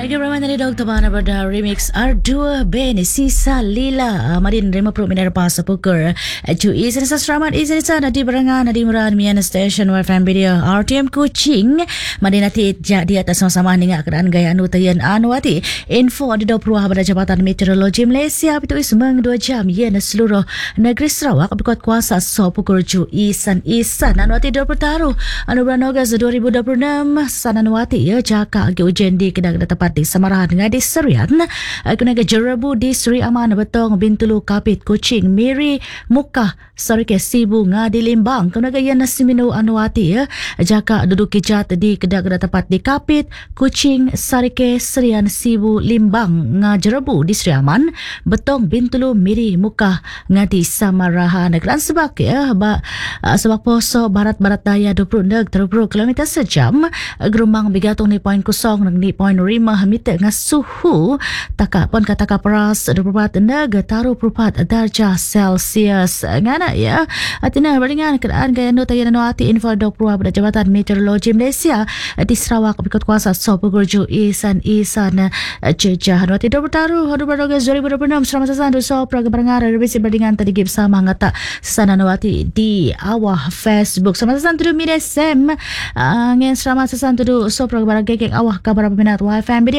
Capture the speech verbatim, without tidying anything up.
Lagi ramai dari Doktor Bana pada remix R dua Ben Sisa Lila Madin Rima Pro Minar Pasa Pukur Cui Senasa Selamat Izin Sana di Berangan Nadi Muran Mian Station W F M Video R T M Kuching Madin nanti jadi atas sama-sama Ningak keadaan gaya anu tayan anuati Info di Dopruah pada Jabatan Meteorologi Malaysia Itu ismeng dua jam Ia seluruh negeri Sarawak Berkuat kuasa So Pukur Cui Isan Isan Anuati dua puluh taruh Anu bulan Ogos dua ribu dua puluh enam Sana anuati Ya jaka agi ujian di kedai-kedai tempat di Samarahan dengan di Serian Kenaga Jerabu di Seri Aman Betong Bintulu Kapit Kuching Miri Mukah Sarike Sibu Ngadi Limbang Kenaga Yana Simino Anuati ya jaka duduk kijat di kedai-kedai tempat di Kapit Kuching Sarike Serian Sibu Limbang Ngajerabu di Seri Aman Betong Bintulu Miri Mukah Ngadi Samarahan Keran sebab ya ba, sebab poso barat-barat daya dua puluh kilometer sejam Gerumang bigatong ni poin kosong ni poin lima meter dengan suhu takak pun kata paras dua puluh empat neg taruh dua puluh empat darjah Celsius ngana ya atina beringan keadaan gaya nu tayan ati info dua puluh pada Jabatan Meteorologi Malaysia di Sarawak berikut kuasa so pugurju isan isan jejah nu ati dua puluh taruh dua puluh dua ribu dua puluh enam selama sesan so program revisi berdingan tadi gib sama ngata sana nu ati di awah Facebook selama sesan tu media sem ngin selama sesan tu so program geng awah kabar peminat W F M